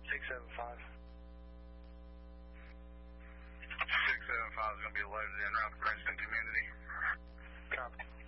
675. 675 is going to be loaded in around Princeton community. Copy.